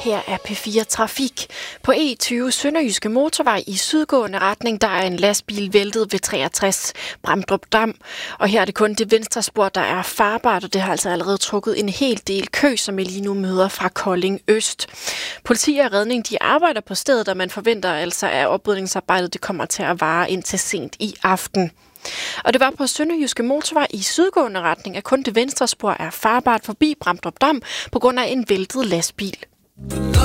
Her er P4 Trafik. På E20 Sønderjyske Motorvej i sydgående retning, der er en lastbil væltet ved 63 Bramdrup Dam. Og her er det kun det venstre spor, der er farbart, og det har altså allerede trukket en hel del kø, som vi lige nu møder fra Kolding Øst. Politi og redning, de arbejder på stedet, og man forventer altså, at oprydningsarbejdet det kommer til at vare indtil sent i aften. Og det var på Sønderjyske Motorvej i sydgående retning, at kun det venstre spor er farbart forbi Bramdrup Dam på grund af en væltet lastbil.